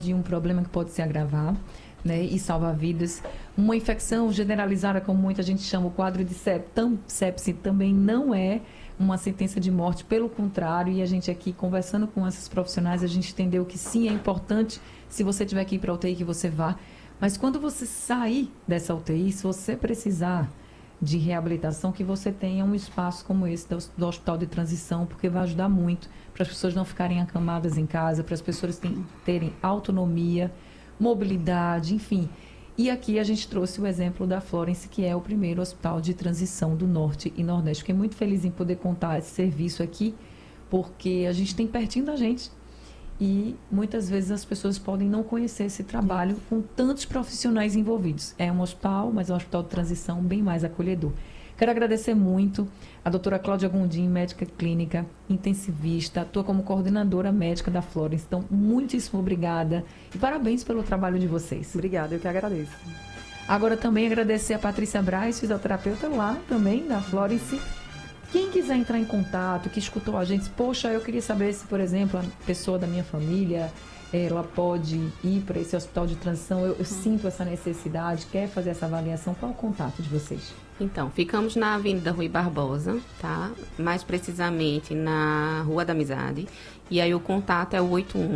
de um problema que pode se agravar, né, e salvar vidas. Uma infecção generalizada, como muita gente chama, o quadro de sepse, também não é uma sentença de morte, pelo contrário, e a gente aqui conversando com esses profissionais, a gente entendeu que sim, é importante, se você tiver que ir para a UTI, que você vá, mas quando você sair dessa UTI, se você precisar de reabilitação, que você tenha um espaço como esse do Hospital de Transição, porque vai ajudar muito para as pessoas não ficarem acamadas em casa, para as pessoas terem autonomia, mobilidade, enfim. E aqui a gente trouxe o exemplo da Florence, que é o primeiro hospital de transição do Norte e Nordeste. Fiquei muito feliz em poder contar esse serviço aqui, porque a gente tem pertinho da gente. E muitas vezes as pessoas podem não conhecer esse trabalho com tantos profissionais envolvidos. É um hospital, mas é um hospital de transição bem mais acolhedor. Quero agradecer muito a doutora Cláudia Gondim, médica clínica, intensivista, atua como coordenadora médica da Florence. Então, muitíssimo obrigada e parabéns pelo trabalho de vocês. Obrigada, eu que agradeço. Agora também agradecer a Patrícia Braz, fisioterapeuta lá também da Florence. Quem quiser entrar em contato, que escutou a gente, poxa, eu queria saber se, por exemplo, a pessoa da minha família, ela pode ir para esse hospital de transição, eu sinto essa necessidade, quer fazer essa avaliação, qual é o contato de vocês? Então, ficamos na Avenida Rui Barbosa, tá? Mais precisamente na Rua da Amizade. E aí o contato é o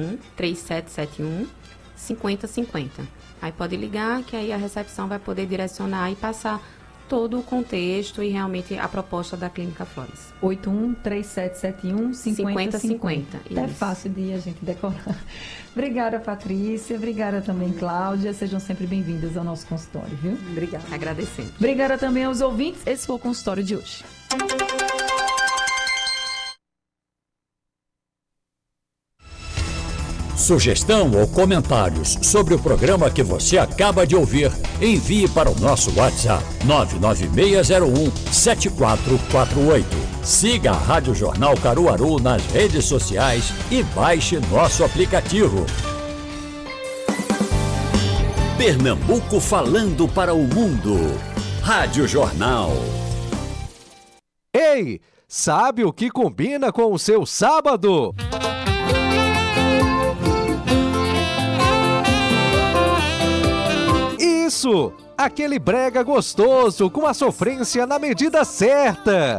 81-3771-5050. Aí pode ligar, que aí a recepção vai poder direcionar e passar todo o contexto e realmente a proposta da Clínica Flores. 81-3771-5050. É fácil de a gente decorar. Obrigada, Patrícia. Obrigada também, Cláudia. Sejam sempre bem-vindas ao nosso consultório, viu? Obrigada. Agradecendo. Obrigada também aos ouvintes. Esse foi o consultório de hoje. Sugestão ou comentários sobre o programa que você acaba de ouvir, envie para o nosso WhatsApp 99601-7448. Siga a Rádio Jornal Caruaru nas redes sociais e baixe nosso aplicativo. Pernambuco falando para o mundo. Rádio Jornal. Ei, sabe o que combina com o seu sábado? Isso! Aquele brega gostoso com a sofrência na medida certa.